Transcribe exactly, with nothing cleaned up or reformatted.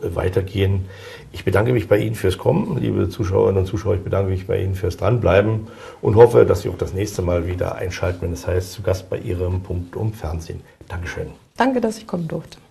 weitergehen. Ich bedanke mich bei Ihnen fürs Kommen, liebe Zuschauerinnen und Zuschauer. Ich bedanke mich bei Ihnen fürs Dranbleiben und hoffe, dass Sie auch das nächste Mal wieder einschalten, wenn es heißt, zu Gast bei Ihrem Punktum Fernsehen. Dankeschön. Danke, dass ich kommen durfte.